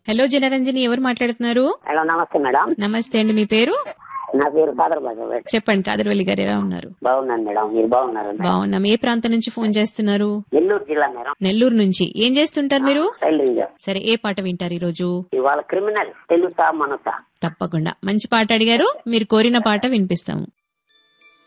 Hello Janaranjani, ఎవరు మాట్లాడుతున్నారు? Hello, నమస్తే మేడం. నమస్తే అండి, మీ పేరు? నా పేరు కాదర్బాజు. చెప్పండి కాదర్వల్లి గారు, ఎలా ఉన్నారు? బాగున్నాను మేడం, మీరు బాగున్నారు? బాగున్నాం. ఏ ప్రాంతం నుంచి ఫోన్ చేస్తున్నారు? నెల్లూరు జిల్లా మేడం. నెల్లూరు నుంచి. ఏం చేస్తుంటారు మీరు? టైలరింగ్. సరే, ఏ పాట వింటారు ఈ రోజు? ఇవాళ క్రిమినల్ తెలుసా మనసా. తప్పకుండా మంచి పాట అడిగారు, మీరు కోరిన పాట వినిపిస్తాము.